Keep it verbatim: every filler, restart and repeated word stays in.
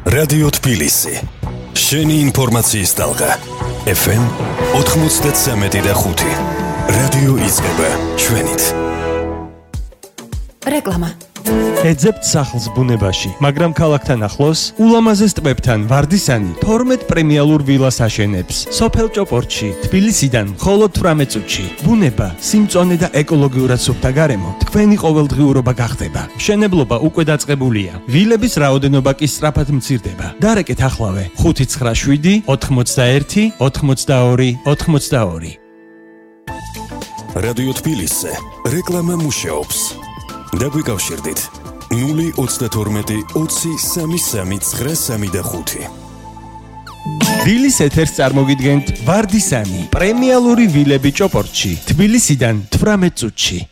რადიო თბილისი. შენი ინფორმაციის ტალღა. ეფ ემ ოცდამეტი და ხუთი. რადიო იწყება ჩვენით. რეკლამა. ეძებთ სახლს ბუნებაში, მაგრამ ქალაქთან ახლოს ულამაზეს ტბებთან ვარდისანი თორმეტ პრემიალურ ვილას აშენებს. სოფელ ჭოპორტში, თბილისიდან მხოლოდ თვრამეტ წუთში. ბუნება, სიმწონე და ეკოლოგიურად სუფთა გარემო თქვენი ყოველდღიურობა გახდება. მშენებლობა უკვე დაწყებულია. ვილების რაოდენობა კი სწრაფად მცირდება. დარეკეთ ახლავე ხუთი ცხრა შვიდი ოთხმოცდაერთი ოცდაორი ოცდაორი. რადიო თბილისზე რეკლამა მუშაობს. დაგვიკავშირდით ნული ოცდათორმეტი ოცი სამი სამი ცხრა სამი და ხუთი. ვილის ეთერს წარმოგიდგენთ ვარდისანი პრემიალური ვილები ჭოპორტში, თბილისიდან თვრამეტ წუთში.